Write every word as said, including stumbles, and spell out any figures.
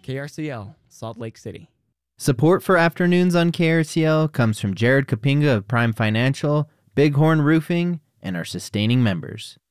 K R C L, Salt Lake City. Support for Afternoons on K R C L comes from Jared Kapinga of Prime Financial, Bighorn Roofing, and our sustaining members.